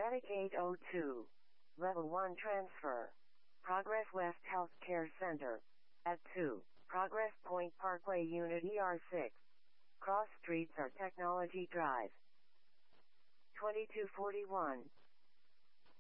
Medicaid 02. Level 1 transfer. Progress West Healthcare Center. At 2. Progress Point Parkway Unit ER6. Cross streets are Technology Drive. 2241.